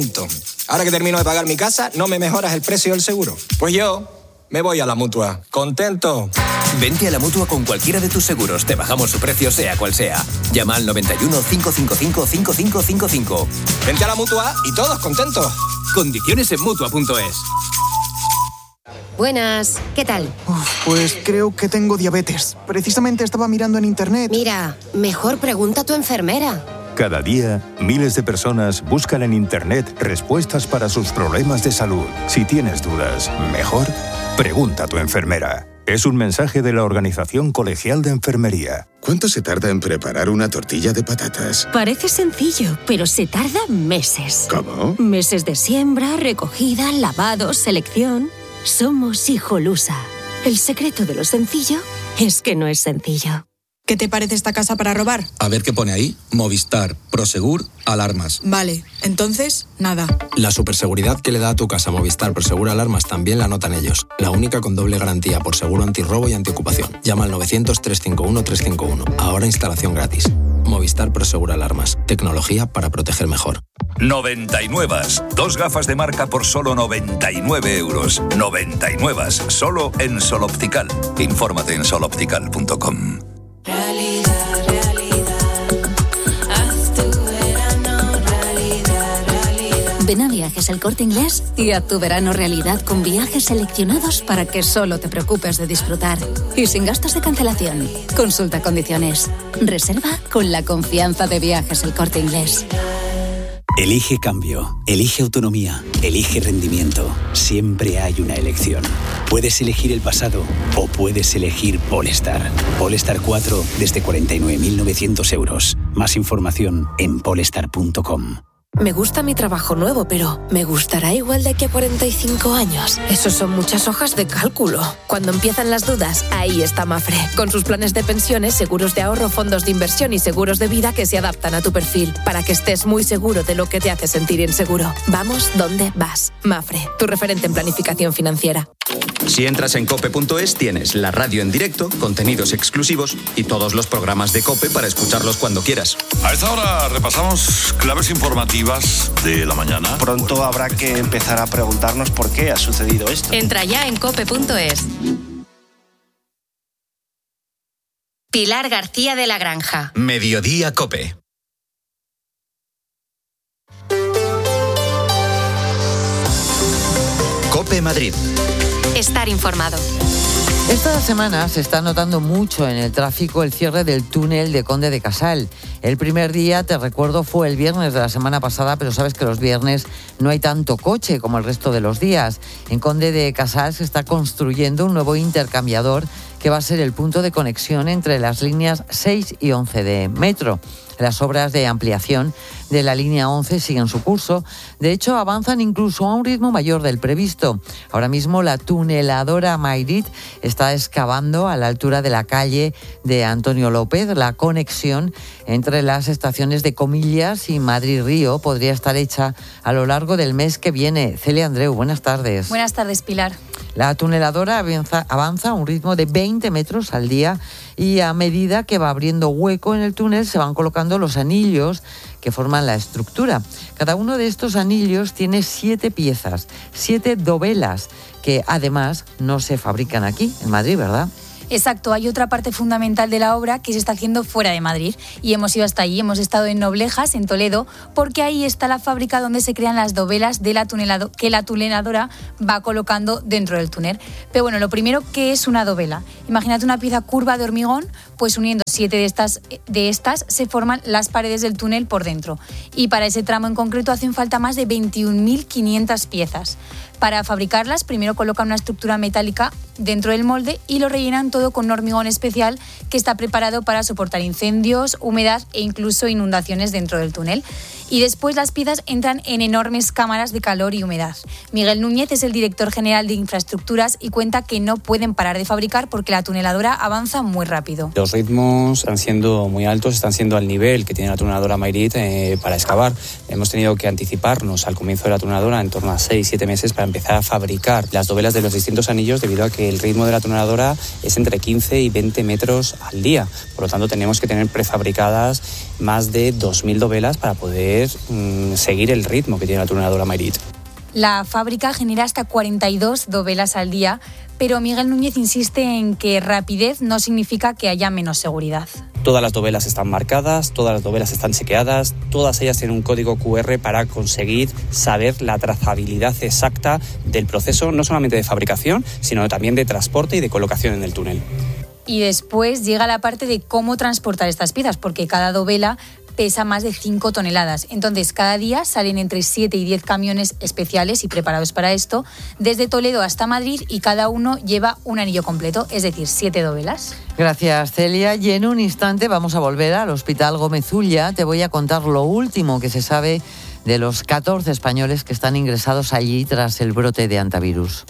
Ahora que termino de pagar mi casa, ¿no me mejoras el precio del seguro? Pues yo me voy a la Mutua. ¿Contento? Vente a la Mutua con cualquiera de tus seguros. Te bajamos su precio, sea cual sea. Llama al 91 555 5555. Vente a la Mutua y todos contentos. Condiciones en Mutua.es. Buenas, ¿qué tal? Pues creo que tengo diabetes. Precisamente estaba mirando en internet. Mira, mejor pregunta a tu enfermera. Cada día, miles de personas buscan en internet respuestas para sus problemas de salud. Si tienes dudas, mejor pregunta a tu enfermera. Es un mensaje de la Organización Colegial de Enfermería. ¿Cuánto se tarda en preparar una tortilla de patatas? Parece sencillo, pero se tarda meses. ¿Cómo? Meses de siembra, recogida, lavado, selección. Somos Hijolusa. El secreto de lo sencillo es que no es sencillo. ¿Qué te parece esta casa para robar? A ver qué pone ahí. Movistar, Prosegur, alarmas. Vale, entonces, nada. La superseguridad que le da a tu casa Movistar Prosegur Alarmas también la notan ellos. La única con doble garantía por seguro antirrobo y antiocupación. Llama al 900-351-351. Ahora instalación gratis. Movistar Prosegur Alarmas. Tecnología para proteger mejor. 99. 2 gafas de marca por solo 99 euros. 99. Solo en Sol Optical. Infórmate en soloptical.com. Realidad, realidad, haz tu verano realidad. Ven a Viajes El Corte Inglés y haz tu verano realidad con viajes seleccionados para que solo te preocupes de disfrutar. Y sin gastos de cancelación. Consulta condiciones. Reserva con la confianza de Viajes El Corte Inglés. Elige cambio, elige autonomía, elige rendimiento. Siempre hay una elección. Puedes elegir el pasado o puedes elegir Polestar. Polestar 4 desde 49.900 euros. Más información en polestar.com. Me gusta mi trabajo nuevo, pero ¿me gustará igual de aquí a 45 años? Esos son muchas hojas de cálculo. Cuando empiezan las dudas, ahí está Mapfre. Con sus planes de pensiones, seguros de ahorro, fondos de inversión y seguros de vida que se adaptan a tu perfil, para que estés muy seguro de lo que te hace sentir inseguro. Vamos donde vas. Mapfre, tu referente en planificación financiera. Si entras en cope.es tienes la radio en directo, contenidos exclusivos y todos los programas de COPE para escucharlos cuando quieras. A esta hora repasamos claves informativas de la mañana. Pronto habrá que empezar a preguntarnos por qué ha sucedido esto. Entra ya en cope.es. Pilar García de la Granja. Mediodía COPE. COPE Madrid. Estar informado. Esta semana se está notando mucho en el tráfico el cierre del túnel de Conde de Casal. El primer día, te recuerdo, fue el viernes de la semana pasada, pero sabes que los viernes no hay tanto coche como el resto de los días. En Conde de Casal se está construyendo un nuevo intercambiador que va a ser el punto de conexión entre las líneas 6 y 11 de metro. Las obras de ampliación de la línea 11 siguen su curso. De hecho, avanzan incluso a un ritmo mayor del previsto. Ahora mismo la tuneladora Mayrit está excavando a la altura de la calle de Antonio López. La conexión entre las estaciones de Comillas y Madrid-Río podría estar hecha a lo largo del mes que viene. Celia Andreu, buenas tardes. Buenas tardes, Pilar. La tuneladora avanza a un ritmo de 20 metros al día y a medida que va abriendo hueco en el túnel se van colocando los anillos que forman la estructura. Cada uno de estos anillos tiene 7 piezas, 7 dovelas, que además no se fabrican aquí, en Madrid, ¿verdad? Exacto, hay otra parte fundamental de la obra que se está haciendo fuera de Madrid y hemos ido hasta allí, hemos estado en Noblejas, en Toledo, porque ahí está la fábrica donde se crean las dovelas de que la tuneladora va colocando dentro del túnel. Pero bueno, lo primero, ¿qué es una dovela? Imagínate una pieza curva de hormigón, pues uniendo 7 de estas se forman las paredes del túnel por dentro. Y para ese tramo en concreto hacen falta más de 21.500 piezas. Para fabricarlas, primero colocan una estructura metálica dentro del molde y lo rellenan todo con un hormigón especial que está preparado para soportar incendios, humedad e incluso inundaciones dentro del túnel. Y después las piezas entran en enormes cámaras de calor y humedad. Miguel Núñez es el director general de infraestructuras y cuenta que no pueden parar de fabricar porque la tuneladora avanza muy rápido. Los ritmos están siendo muy altos, están siendo al nivel que tiene la tuneladora Mayrit para excavar. Hemos tenido que anticiparnos al comienzo de la tuneladora en torno a 6-7 meses para empezar a fabricar las dovelas de los distintos anillos debido a que el ritmo de la tuneladora es entre 15 y 20 metros al día. Por lo tanto, tenemos que tener prefabricadas más de 2.000 dovelas para poder seguir el ritmo que tiene la tuneladora Mayrit. La fábrica genera hasta 42 dovelas al día, pero Miguel Núñez insiste en que rapidez no significa que haya menos seguridad. Todas las dovelas están marcadas, todas las dovelas están chequeadas, todas ellas tienen un código QR para conseguir saber la trazabilidad exacta del proceso, no solamente de fabricación, sino también de transporte y de colocación en el túnel. Y después llega la parte de cómo transportar estas piezas, porque cada dovela pesa más de 5 toneladas. Entonces, cada día salen entre 7 y 10 camiones especiales y preparados para esto, desde Toledo hasta Madrid, y cada uno lleva un anillo completo, es decir, 7 dovelas. Gracias, Celia. Y en un instante vamos a volver al Hospital Gómez Ulla. Te voy a contar lo último que se sabe de los 14 españoles que están ingresados allí tras el brote de hantavirus.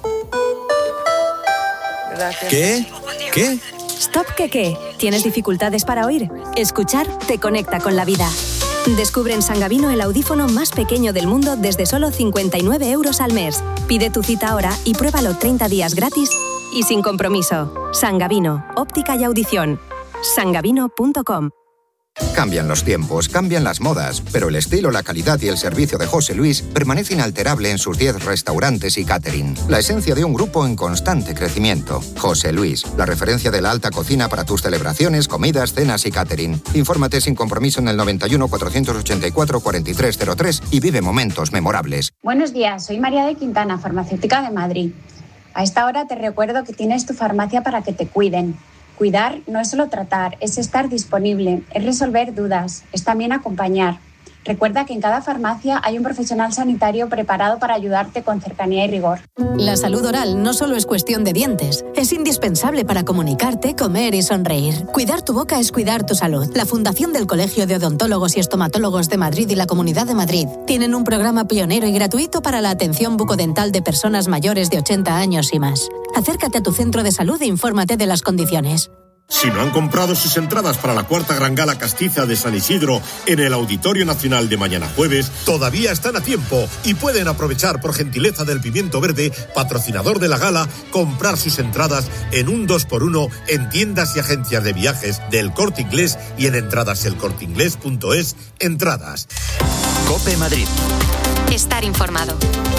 Gracias. ¿Qué? Stop, ¿qué? ¿Tienes dificultades para oír? Escuchar te conecta con la vida. Descubre en Sangavino el audífono más pequeño del mundo desde solo 59 € al mes. Pide tu cita ahora y pruébalo 30 días gratis y sin compromiso. Sangavino, óptica y audición. sangavino.com. Cambian los tiempos, cambian las modas, pero el estilo, la calidad y el servicio de José Luis permanece inalterable en sus 10 restaurantes y catering. La esencia de un grupo en constante crecimiento. José Luis, la referencia de la alta cocina para tus celebraciones, comidas, cenas y catering. Infórmate sin compromiso en el 91 484 4303 y vive momentos memorables. Buenos días, soy María de Quintana, farmacéutica de Madrid. A esta hora te recuerdo que tienes tu farmacia para que te cuiden. Cuidar no es solo tratar, es estar disponible, es resolver dudas, es también acompañar. Recuerda que en cada farmacia hay un profesional sanitario preparado para ayudarte con cercanía y rigor. La salud oral no solo es cuestión de dientes, es indispensable para comunicarte, comer y sonreír. Cuidar tu boca es cuidar tu salud. La Fundación del Colegio de Odontólogos y Estomatólogos de Madrid y la Comunidad de Madrid tienen un programa pionero y gratuito para la atención bucodental de personas mayores de 80 años y más. Acércate a tu centro de salud e infórmate de las condiciones. Si no han comprado sus entradas para la 4ª Gran Gala Castiza de San Isidro en el Auditorio Nacional de mañana jueves, todavía están a tiempo y pueden aprovechar, por gentileza del Pimiento Verde, patrocinador de la gala, comprar sus entradas en un 2x1 en tiendas y agencias de viajes del Corte Inglés y en entradaselcorteinglés.es. Entradas. COPE Madrid. Estar informado.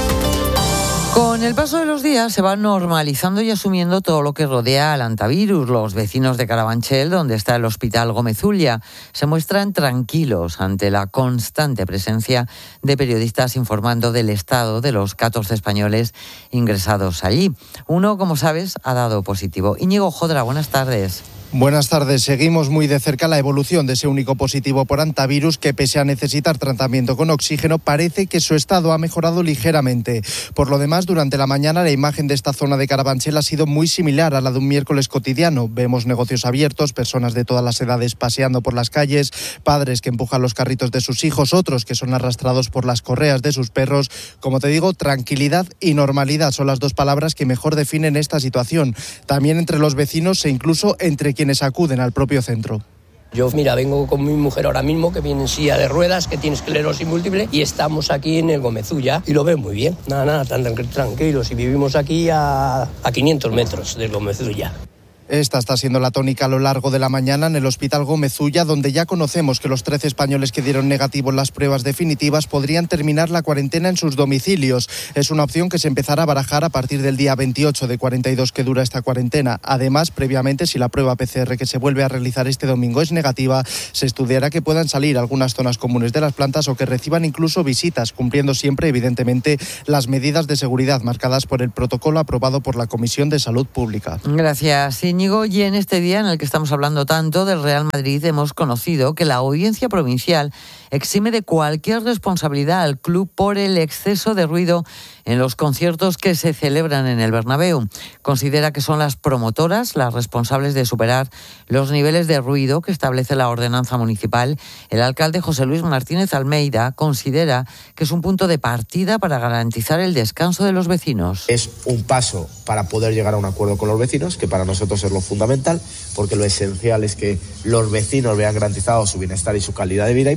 Con el paso de los días se va normalizando y asumiendo todo lo que rodea al hantavirus. Los vecinos de Carabanchel, donde está el Hospital Gómez Ulla, se muestran tranquilos ante la constante presencia de periodistas informando del estado de los 14 españoles ingresados allí. Uno, como sabes, ha dado positivo. Íñigo Jodra, buenas tardes. Buenas tardes. Seguimos muy de cerca la evolución de ese único positivo por hantavirus que, pese a necesitar tratamiento con oxígeno, parece que su estado ha mejorado ligeramente. Por lo demás, durante la mañana la imagen de esta zona de Carabanchel ha sido muy similar a la de un miércoles cotidiano. Vemos negocios abiertos, personas de todas las edades paseando por las calles, padres que empujan los carritos de sus hijos, otros que son arrastrados por las correas de sus perros. Como te digo, tranquilidad y normalidad son las dos palabras que mejor definen esta situación. También entre los vecinos e incluso entre quienes acuden al propio centro. Yo, mira, vengo con mi mujer ahora mismo, que viene en silla de ruedas, que tiene esclerosis múltiple, y estamos aquí en el Gómez Ulla y lo ven muy bien. Nada, tan tranquilos, y vivimos aquí a 500 metros del Gómez Ulla. Esta está siendo la tónica a lo largo de la mañana en el Hospital Gómez Ulla, donde ya conocemos que los 13 españoles que dieron negativo en las pruebas definitivas podrían terminar la cuarentena en sus domicilios. Es una opción que se empezará a barajar a partir del día 28 de 42 que dura esta cuarentena. Además, previamente, si la prueba PCR que se vuelve a realizar este domingo es negativa, se estudiará que puedan salir a algunas zonas comunes de las plantas o que reciban incluso visitas, cumpliendo siempre, evidentemente, las medidas de seguridad marcadas por el protocolo aprobado por la Comisión de Salud Pública. Gracias, Íñigo. Y en este día en el que estamos hablando tanto del Real Madrid, hemos conocido que la Audiencia Provincial exime de cualquier responsabilidad al club por el exceso de ruido en los conciertos que se celebran en el Bernabéu. Considera que son las promotoras las responsables de superar los niveles de ruido que establece la ordenanza municipal. El alcalde José Luis Martínez Almeida considera que es un punto de partida para garantizar el descanso de los vecinos. Es un paso para poder llegar a un acuerdo con los vecinos, que para nosotros es lo fundamental, porque lo esencial es que los vecinos vean garantizado su bienestar y su calidad de vida, y por tanto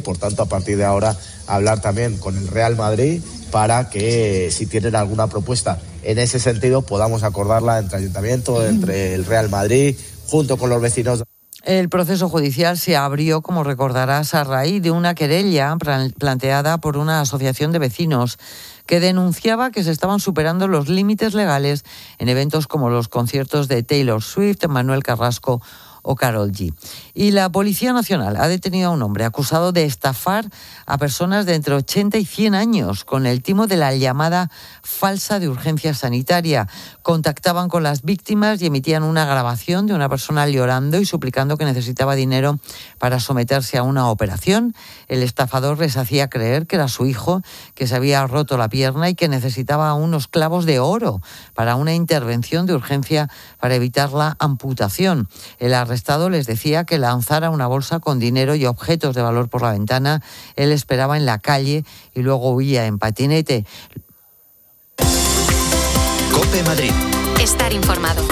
a partir de ahora hablar también con el Real Madrid para que si tienen alguna propuesta en ese sentido podamos acordarla entre Ayuntamiento, entre el Real Madrid, junto con los vecinos. El proceso judicial se abrió, como recordarás, a raíz de una querella planteada por una asociación de vecinos que denunciaba que se estaban superando los límites legales en eventos como los conciertos de Taylor Swift, Manuel Carrasco o Karol G. Y la Policía Nacional ha detenido a un hombre acusado de estafar a personas de entre 80 y 100 años con el timo de la llamada falsa de urgencia sanitaria. Contactaban con las víctimas y emitían una grabación de una persona llorando y suplicando que necesitaba dinero para someterse a una operación. El estafador les hacía creer que era su hijo, que se había roto la pierna y que necesitaba unos clavos de oro para una intervención de urgencia para evitar la amputación. El arrestado les decía que lanzara una bolsa con dinero y objetos de valor por la ventana. Él esperaba en la calle y luego huía en patinete. COPE Madrid. Estar informado.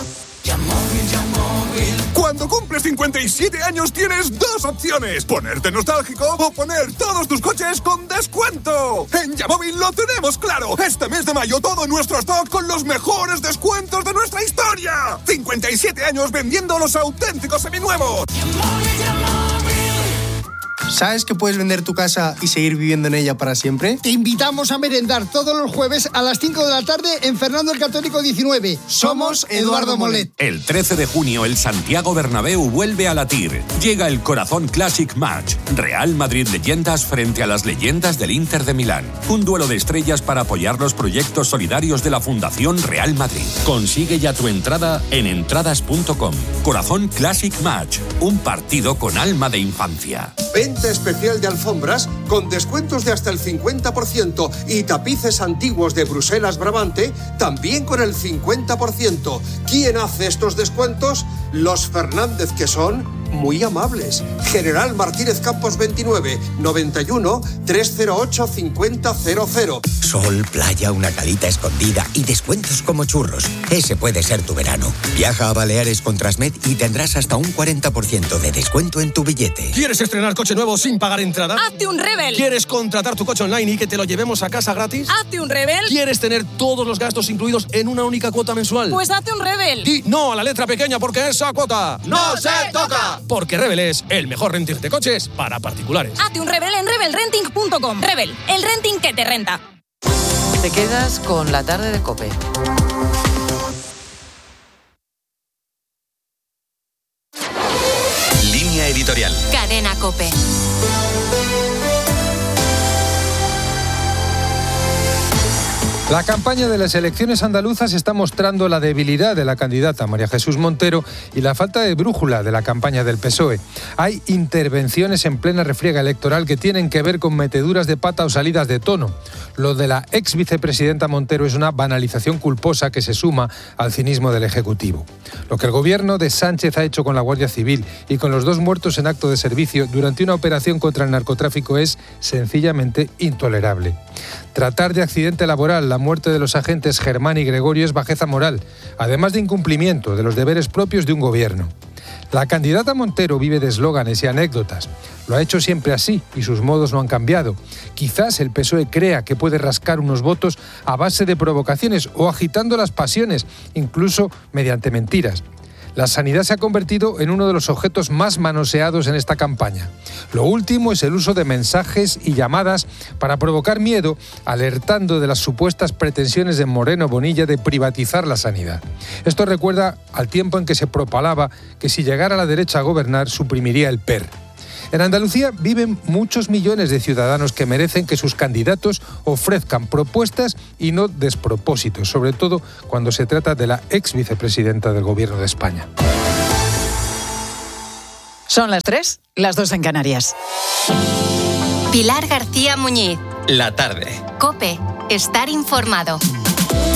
Cuando cumples 57 años tienes dos opciones: ponerte nostálgico o poner todos tus coches con descuento. En Yamóvil lo tenemos claro. Este mes de mayo todo nuestro stock con los mejores descuentos de nuestra historia. 57 años vendiendo los auténticos seminuevos. ¿Sabes que puedes vender tu casa y seguir viviendo en ella para siempre? Te invitamos a merendar todos los jueves a las 5 de la tarde en Fernando el Católico 19. Somos Eduardo Molet. El 13 de junio el Santiago Bernabéu vuelve a latir. Llega el Corazón Classic Match. Real Madrid Leyendas frente a las leyendas del Inter de Milán. Un duelo de estrellas para apoyar los proyectos solidarios de la Fundación Real Madrid. Consigue ya tu entrada en entradas.com. Corazón Classic Match. Un partido con alma de infancia. Venta especial de alfombras con descuentos de hasta el 50% y tapices antiguos de Bruselas Brabante también con el 50%. ¿Quién hace estos descuentos? Los Fernández, que son muy amables. General Martínez Campos 29 91 308 5000. Sol, playa, una calita escondida y descuentos como churros. Ese puede ser tu verano. Viaja a Baleares con Transmed y tendrás hasta un 40% de descuento en tu billete. ¿Quieres estrenar coche nuevo sin pagar entrada? ¡Hazte un Rebel! ¿Quieres contratar tu coche online y que te lo llevemos a casa gratis? ¡Hazte un Rebel! ¿Quieres tener todos los gastos incluidos en una única cuota mensual? Pues hazte un Rebel. Y no a la letra pequeña porque esa cuota ¡no se toca! Porque Rebel es el mejor renting de coches para particulares. Hazte un Rebel en rebelrenting.com. Rebel, el renting que te renta. Te quedas con la tarde de COPE. Línea editorial. Cadena COPE. La campaña de las elecciones andaluzas está mostrando la debilidad de la candidata María Jesús Montero y la falta de brújula de la campaña del PSOE. Hay intervenciones en plena refriega electoral que tienen que ver con meteduras de pata o salidas de tono. Lo de la ex vicepresidenta Montero es una banalización culposa que se suma al cinismo del Ejecutivo. Lo que el gobierno de Sánchez ha hecho con la Guardia Civil y con los 2 muertos en acto de servicio durante una operación contra el narcotráfico es sencillamente intolerable. Tratar de accidente laboral la muerte de los agentes Germán y Gregorio es bajeza moral, además de incumplimiento de los deberes propios de un gobierno. La candidata Montero vive de eslóganes y anécdotas. Lo ha hecho siempre así y sus modos no han cambiado. Quizás el PSOE crea que puede rascar unos votos a base de provocaciones o agitando las pasiones, incluso mediante mentiras. La sanidad se ha convertido en uno de los objetos más manoseados en esta campaña. Lo último es el uso de mensajes y llamadas para provocar miedo, alertando de las supuestas pretensiones de Moreno Bonilla de privatizar la sanidad. Esto recuerda al tiempo en que se propalaba que si llegara la derecha a gobernar suprimiría el PER. En Andalucía viven muchos millones de ciudadanos que merecen que sus candidatos ofrezcan propuestas y no despropósitos, sobre todo cuando se trata de la ex vicepresidenta del Gobierno de España. Son las 3, las 2 en Canarias. Pilar García Muñiz. La tarde. COPE. Estar informado.